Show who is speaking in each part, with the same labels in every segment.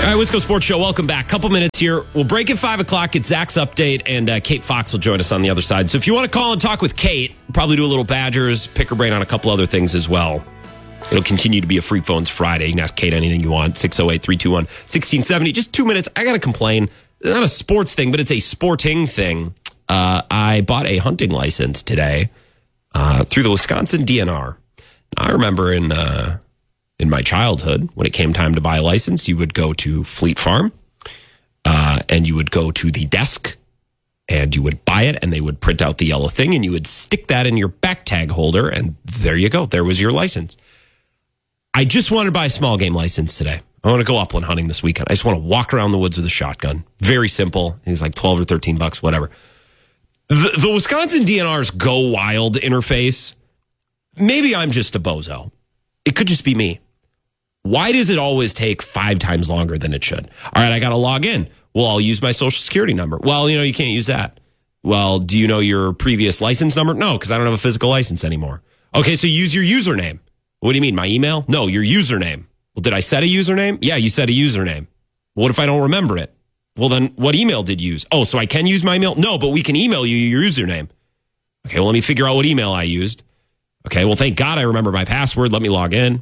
Speaker 1: All right, Wisco Sports Show. Welcome back. Couple minutes here. We'll break at 5 o'clock. It's Zach's update, and Kate Fox will join us on the other side. So if you want to call and talk with Kate, we'll probably do a little Badgers, pick her brain on a couple other things as well. It'll continue to be a Free Phones Friday. You can ask Kate anything you want. 608-321-1670. Just 2 minutes. I got to complain. It's not a sports thing, but it's a sporting thing. I bought a hunting license today through the Wisconsin DNR. I remember in my childhood, when it came time to buy a license, you would go to Fleet Farm and you would go to the desk and you would buy it and they would print out the yellow thing and you would stick that in your back tag holder and there you go. There was your license. I just wanted to buy a small game license today. I want to go upland hunting this weekend. I just want to walk around the woods with a shotgun. Very simple. It's like 12 or 13 bucks, whatever. The Wisconsin DNR's Go Wild interface, maybe I'm just a bozo. It could just be me. Why does it always take 5 times longer than it should? All right, I got to log in. Well, I'll use my social security number. Well, you can't use that. Well, do you know your previous license number? No, because I don't have a physical license anymore. Okay, so use your username. What do you mean, my email? No, your username. Well, did I set a username? Yeah, you set a username. What if I don't remember it? Well, then what email did you use? Oh, so I can use my email? No, but we can email you your username. Okay, well, let me figure out what email I used. Okay, well, thank God I remember my password. Let me log in.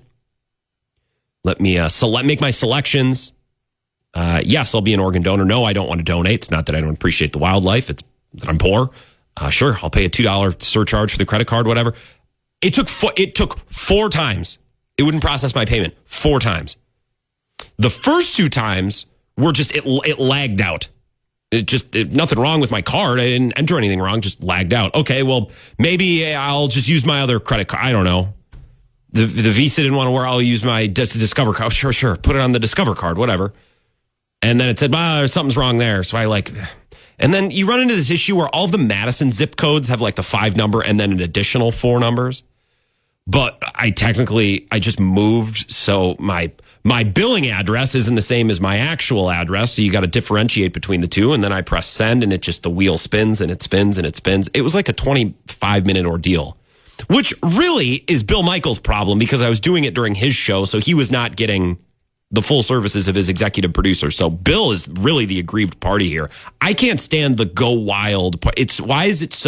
Speaker 1: Let me make my selections. Yes, I'll be an organ donor. No, I don't want to donate. It's not that I don't appreciate the wildlife. It's that I'm poor. Sure, I'll pay a $2 surcharge for the credit card, whatever. It took 4 times. It wouldn't process my payment 4 times. The first 2 times were just, it lagged out. Nothing wrong with my card. I didn't enter anything wrong, just lagged out. Okay, well, maybe I'll just use my other credit card. I don't know. The Visa didn't want to work. I'll use my Discover card. Oh, sure. Put it on the Discover card, whatever. And then it said, something's wrong there. So and then you run into this issue where all the Madison zip codes have like the 5 number and then an additional 4 numbers. But I just moved. So my billing address isn't the same as my actual address. So you got to differentiate between the two. And then I press send and the wheel spins and it spins and it spins. It was like a 25-minute ordeal, which really is Bill Michaels' problem because I was doing it during his show. So he was not getting the full services of his executive producer. So Bill is really the aggrieved party here. I can't stand the Go Wild. Why is it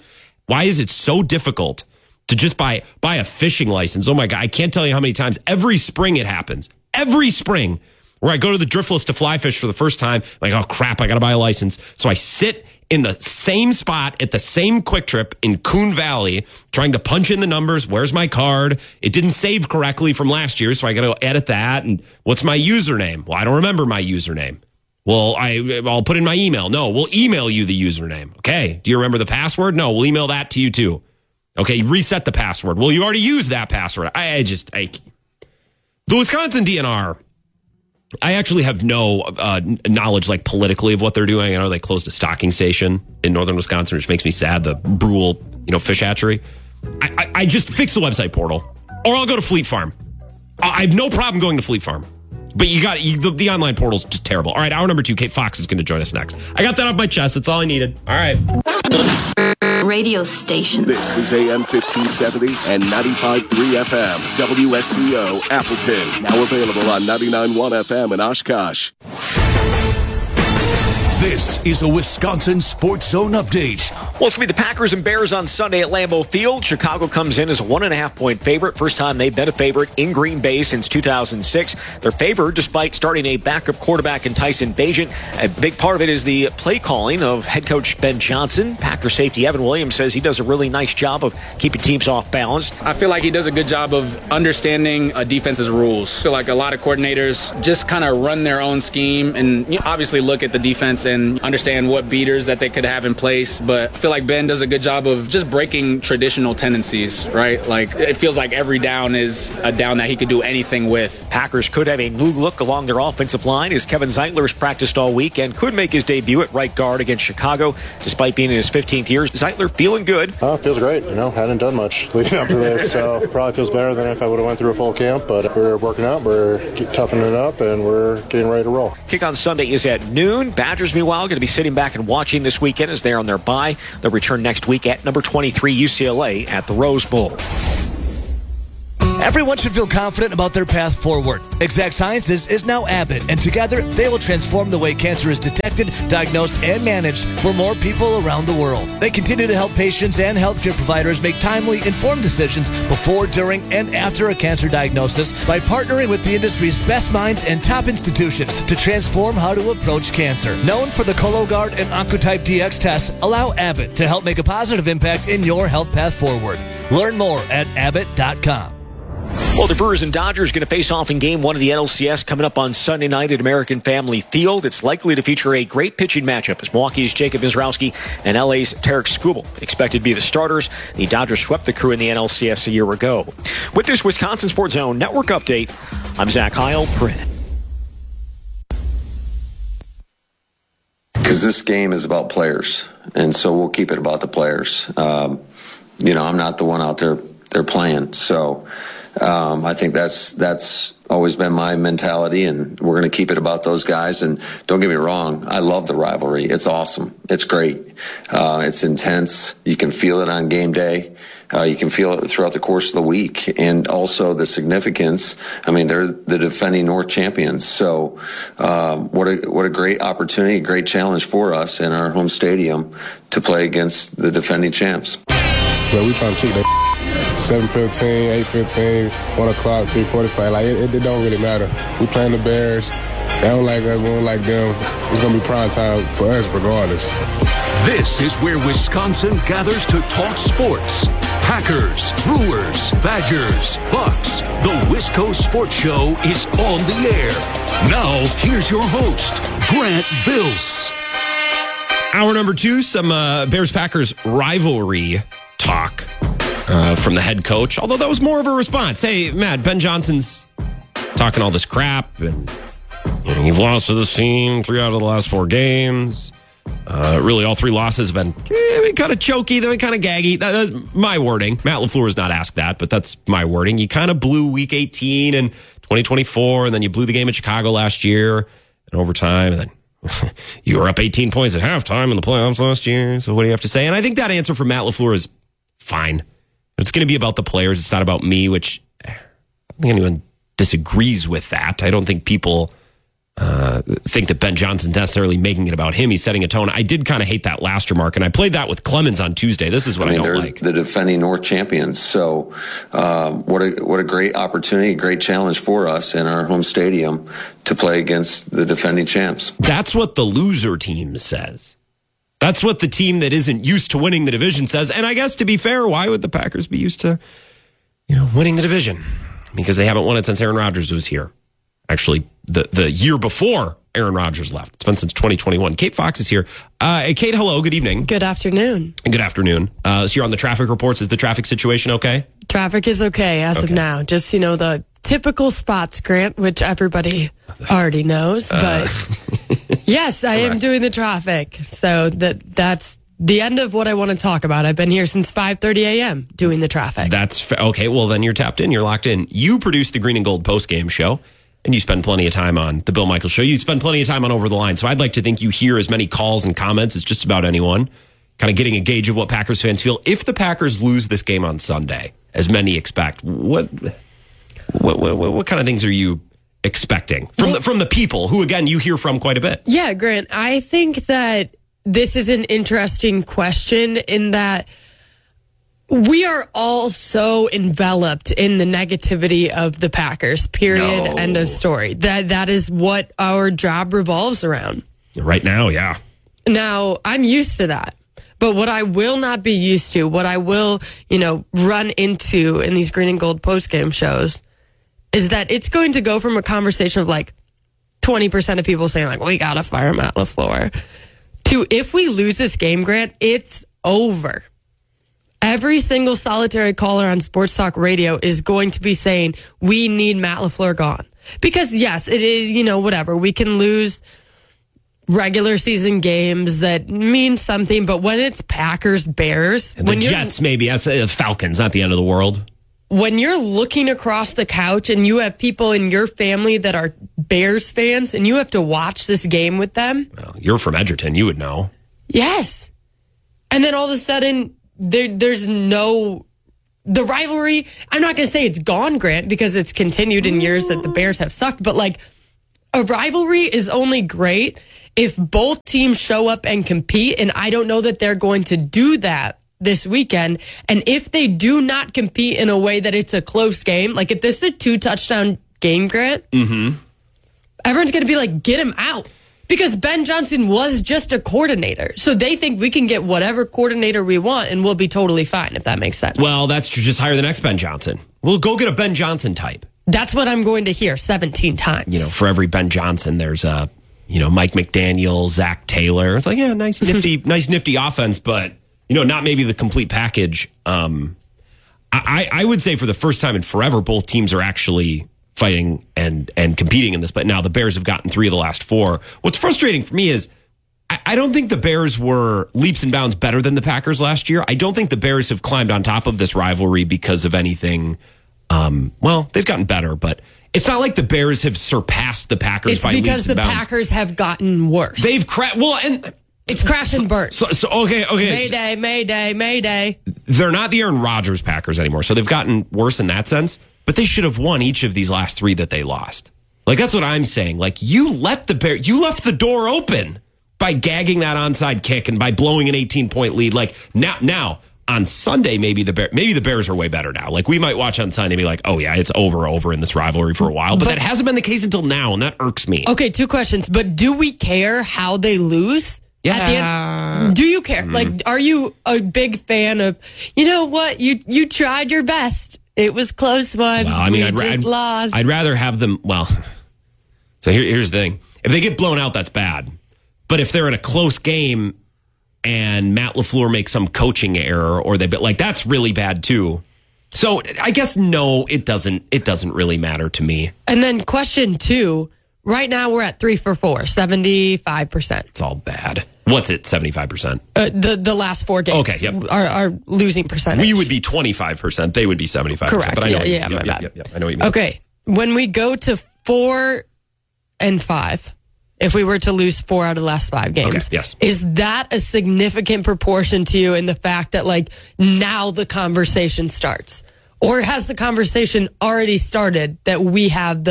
Speaker 1: so difficult to just buy a fishing license? Oh my God, I can't tell you how many times every spring it happens. Every spring where I go to the Driftless to fly fish for the first time, like, oh crap, I got to buy a license. So I sit in the same spot at the same Quick Trip in Coon Valley, trying to punch in the numbers. Where's my card? It didn't save correctly from last year, so I got to edit that. And what's my username? Well, I don't remember my username. Well, I'll put in my email. No, we'll email you the username. Okay. Do you remember the password? No, we'll email that to you too. Okay, reset the password. Well, you already used that password. The Wisconsin DNR, I actually have no knowledge, like, politically of what they're doing. I know they closed a stocking station in northern Wisconsin, which makes me sad, the Brule, fish hatchery. I just fix the website portal, or I'll go to Fleet Farm. I have no problem going to Fleet Farm. But the online portal's just terrible. All right, hour number 2, Kate Fox is going to join us next. I got that off my chest. That's all I needed. All right.
Speaker 2: Radio station.
Speaker 3: This is AM 1570 and 95.3 FM. WSCO Appleton. Now available on 99.1 FM in Oshkosh.
Speaker 4: This is a Wisconsin Sports Zone update.
Speaker 5: Well, it's going to be the Packers and Bears on Sunday at Lambeau Field. Chicago comes in as a 1.5-point favorite. First time they've been a favorite in Green Bay since 2006. They're favored despite starting a backup quarterback in Tyson Bagent. A big part of it is the play calling of head coach Ben Johnson. Packer safety Evan Williams says he does a really nice job of keeping teams off balance.
Speaker 6: I feel like he does a good job of understanding a defense's rules. I feel like a lot of coordinators just kind of run their own scheme and obviously look at the defense and understand what beaters that they could have in place. But I feel like Ben does a good job of just breaking traditional tendencies, right? Like, it feels like every down is a down that he could do anything with.
Speaker 5: Packers could have a new look along their offensive line as Kevin Zeitler has practiced all week and could make his debut at right guard against Chicago. Despite being in his 15th year, Zeitler feeling good.
Speaker 7: Feels great. Hadn't done much leading up to this, so probably feels better than if I would have went through a full camp. But we're working out, we're toughening it up, and we're getting ready to roll.
Speaker 5: Kick on Sunday is at noon. Badgers, meanwhile, going to be sitting back and watching this weekend as they're on their bye. They'll return next week at number 23 UCLA at the Rose Bowl.
Speaker 8: Everyone should feel confident about their path forward. Exact Sciences is now Abbott, and together they will transform the way cancer is detected, diagnosed, and managed for more people around the world. They continue to help patients and healthcare providers make timely, informed decisions before, during, and after a cancer diagnosis by partnering with the industry's best minds and top institutions to transform how to approach cancer. Known for the Cologuard and Oncotype DX tests, allow Abbott to help make a positive impact in your health path forward. Learn more at abbott.com.
Speaker 5: Well, the Brewers and Dodgers going to face off in Game 1 of the NLCS coming up on Sunday night at American Family Field. It's likely to feature a great pitching matchup as Milwaukee's Jacob Mizrowski and LA's Tarek Skubal expected to be the starters. The Dodgers swept the Crew in the NLCS a year ago. With this Wisconsin Sports Zone Network update, I'm Zach Heil-Prin.
Speaker 9: Because this game is about players, and so we'll keep it about the players. I'm not the one out there they're playing, so I think that's always been my mentality, and we're going to keep it about those guys. And don't get me wrong, I love the rivalry. It's awesome. It's great. It's intense. You can feel it on game day. You can feel it throughout the course of the week, and also the significance. I mean, they're the defending North champions. So, what a great opportunity, great challenge for us in our home stadium to play against the defending champs.
Speaker 10: Well, we trying to keep that 7:15, 8:15, 1 o'clock, 3:45. Like, it don't really matter. We playing the Bears. They don't like us, we don't like them. It's going to be prime time for us regardless.
Speaker 4: This is where Wisconsin gathers to talk sports. Packers, Brewers, Badgers, Bucks. The Wisco Sports Show is on the air. Now, here's your host, Grant Bills.
Speaker 1: Hour number 2, some Bears-Packers rivalry talk from the head coach, although that was more of a response. Hey, Matt, Ben Johnson's talking all this crap, and you've lost to this team 3 out of the last 4 games. Really, all 3 losses have been kind of choky, they've been kind of gaggy. That's my wording. Matt LaFleur has not asked that, but that's my wording. You kind of blew Week 18 and 2024, and then you blew the game in Chicago last year in overtime, and then you were up 18 points at halftime in the playoffs last year. So what do you have to say? And I think that answer from Matt LaFleur is fine. It's going to be about the players. It's not about me, which I don't think anyone disagrees with that. I don't think people think that Ben Johnson's necessarily making it about him. He's setting a tone. I did kind of hate that last remark, and I played that with Clemens on Tuesday. This is what I don't like.
Speaker 9: They're the defending North champions. So what a great opportunity, great challenge for us in our home stadium to play against the defending champs.
Speaker 1: That's what the loser team says. That's what the team that isn't used to winning the division says. And I guess, to be fair, why would the Packers be used to winning the division? Because they haven't won it since Aaron Rodgers was here. Actually, the year before Aaron Rodgers left. It's been since 2021. Kate Fox is here. Kate, hello. Good evening.
Speaker 11: Good afternoon.
Speaker 1: Good afternoon. So you're on the traffic reports. Is the traffic situation okay?
Speaker 11: Traffic is okay as of now. Just, the typical spots, Grant, which everybody already knows. But yes, I am doing the traffic. So that's the end of what I want to talk about. I've been here since 5:30 a.m. doing the traffic.
Speaker 1: That's okay. Well, then you're tapped in. You're locked in. You produce the Green and Gold postgame show. And you spend plenty of time on the Bill Michaels Show. You spend plenty of time on Over the Line. So I'd like to think you hear as many calls and comments as just about anyone, kind of getting a gauge of what Packers fans feel. If the Packers lose this game on Sunday, as many expect, what kind of things are you expecting from the people who, again, you hear from quite a bit?
Speaker 11: Yeah, Grant, I think that this is an interesting question in that we are all so enveloped in the negativity of the Packers, period, end of story. That is what our job revolves around.
Speaker 1: Right now, yeah.
Speaker 11: Now, I'm used to that. But what I will not be used to, what I will, run into in these Green and Gold postgame shows is that it's going to go from a conversation of 20% of people saying we got to fire Matt LaFleur to, if we lose this game, Grant, it's over. Every single solitary caller on Sports Talk Radio is going to be saying, we need Matt LaFleur gone. Because, yes, it is, whatever. We can lose regular season games that mean something, but when it's Packers, Bears...
Speaker 1: And the Jets, maybe. That's Falcons, not the end of the world.
Speaker 11: When you're looking across the couch and you have people in your family that are Bears fans and you have to watch this game with them...
Speaker 1: Well, you're from Edgerton. You would know.
Speaker 11: Yes. And then all of a sudden... There's no the rivalry, I'm not going to say it's gone, Grant, because it's continued in years that the Bears have sucked, but like a rivalry is only great if both teams show up and compete, and I don't know that they're going to do that this weekend. And if they do not compete in a way that it's a close game, like if this is a 2-touchdown game, Grant, everyone's going to be like, get him out. Because Ben Johnson was just a coordinator. So they think we can get whatever coordinator we want and we'll be totally fine, if that makes sense.
Speaker 1: Well, that's true. Just hire the next Ben Johnson. We'll go get a Ben Johnson type.
Speaker 11: That's what I'm going to hear 17 times.
Speaker 1: You know, for every Ben Johnson, there's Mike McDaniel, Zach Taylor. It's like, yeah, nice nifty offense, but, not maybe the complete package. I would say for the first time in forever, both teams are actually fighting and competing in this, but now the Bears have gotten 3 of the last 4. What's frustrating for me is I don't think the Bears were leaps and bounds better than the Packers last year. I don't think the Bears have climbed on top of this rivalry because of anything. They've gotten better, but it's not like the Bears have surpassed the Packers by leaps and bounds.
Speaker 11: It's because the Packers have gotten worse.
Speaker 1: They've
Speaker 11: it's crash and burn.
Speaker 1: So okay.
Speaker 11: Mayday.
Speaker 1: They're not the Aaron Rodgers Packers anymore, so they've gotten worse in that sense. But they should have won each of these last 3 that they lost. Like, that's what I'm saying. Like, you left the door open by gagging that onside kick and by blowing an 18-point lead. Like, now on Sunday, maybe the Bears are way better now. Like, we might watch on Sunday and be like, oh yeah, it's over in this rivalry for a while. But that hasn't been the case until now, and that irks me.
Speaker 11: Okay, 2 questions. But do we care how they lose?
Speaker 1: Yeah.
Speaker 11: At the end? Do you care? Like, are you a big fan of, you know what, you tried your best. It was close one. Well, I mean,
Speaker 1: I'd rather have them. Well, so here's the thing: if they get blown out, that's bad. But if they're in a close game and Matt LaFleur makes some coaching error, or that's really bad too. So I guess no, it doesn't. It doesn't really matter to me.
Speaker 11: And then question 2: right now we're at 3 for 4, 75%.
Speaker 1: It's all bad. What's it? 75%.
Speaker 11: The last 4 games.
Speaker 1: Okay, yep.
Speaker 11: Are losing percentage.
Speaker 1: We would be 25%. They would be 75%.
Speaker 11: Correct.
Speaker 1: But I know
Speaker 11: my bad.
Speaker 1: I know what you mean.
Speaker 11: Okay, when we go to 4 and 5, if we were to lose 4 out of the last 5 games,
Speaker 1: okay, yes.
Speaker 11: Is that a significant proportion to you in the fact that now the conversation starts? Or has the conversation already started that we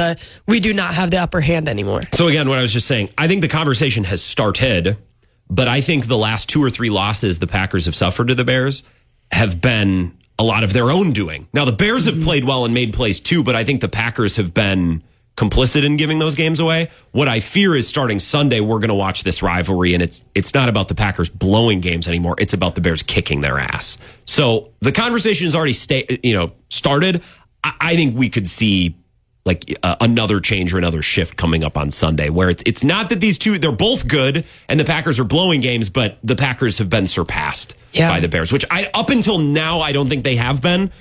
Speaker 11: do not have the upper hand anymore?
Speaker 1: So again, what I was just saying, I think the conversation has started, but I think the last 2 or 3 losses the Packers have suffered to the Bears have been a lot of their own doing. Now, the Bears have played well and made plays too, but I think the Packers have been complicit in giving those games away. What I fear is starting Sunday, we're going to watch this rivalry, and it's not about the Packers blowing games anymore. It's about the Bears kicking their ass. So the conversation has already started. I think we could see another change or another shift coming up on Sunday, where it's not that these two, they're both good and the Packers are blowing games, but the Packers have been surpassed by the Bears, which up until now, I don't think they have been,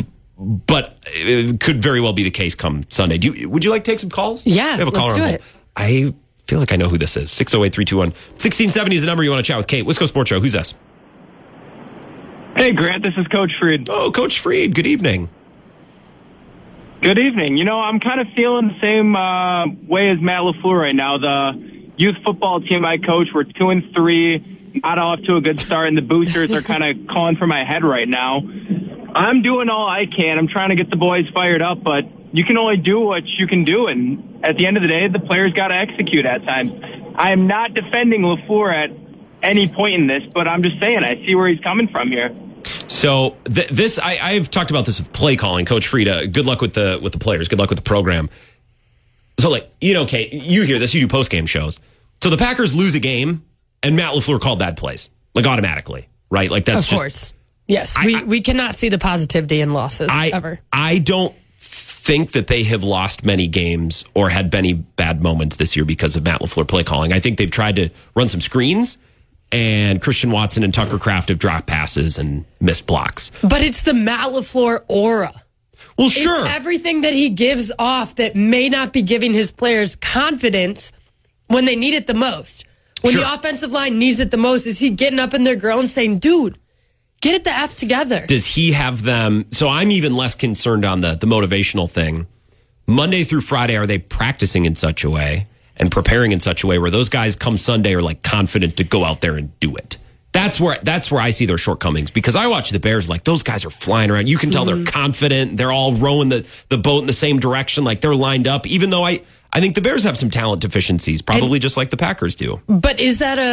Speaker 1: but it could very well be the case come Sunday. Would you like to take some calls?
Speaker 11: Yeah,
Speaker 1: we have a caller
Speaker 11: let's do it.
Speaker 1: I feel like I know who this is. 608-321-1670 is the number you want to chat with Kate. Wisco Sports Show. Who's this?
Speaker 12: Hey, Grant, this is Coach Freed.
Speaker 1: Oh, Coach Freed. Good evening.
Speaker 12: Good evening. I'm kind of feeling the same way as Matt LaFleur right now. The youth football team I coach, we're 2-3, not off to a good start, and the boosters are kind of calling for my head right now. I'm doing all I can. I'm trying to get the boys fired up, but you can only do what you can do, and at the end of the day, the players got to execute at times. I am not defending LaFleur at any point in this, but I'm just saying I see where he's coming from here.
Speaker 1: So I've talked about this with play calling, Coach Frieda. Good luck with the players. Good luck with the program. So Kate, you hear this. You do post game shows. So the Packers lose a game, and Matt LaFleur called bad plays automatically, right? That's
Speaker 11: of course. Yes, we cannot see the positivity in losses ever.
Speaker 1: I don't think that they have lost many games or had many bad moments this year because of Matt LaFleur play calling. I think they've tried to run some screens, and Christian Watson and Tucker Kraft have dropped passes and missed blocks.
Speaker 11: But it's the Matt LaFleur aura.
Speaker 1: Well, sure.
Speaker 11: It's everything that he gives off that may not be giving his players confidence when they need it the most. When the offensive line needs it the most, is he getting up in their grill and saying, dude, get it the F together?
Speaker 1: Does he have them? So I'm even less concerned on the motivational thing. Monday through Friday, are they practicing in such a way and preparing in such a way where those guys come Sunday are confident to go out there and do it? That's where I see their shortcomings, because I watch the Bears, like those guys are flying around. You can tell they're confident. They're all rowing the boat in the same direction. Like they're lined up, even though I think the Bears have some talent deficiencies, probably just like the Packers do.
Speaker 11: But is that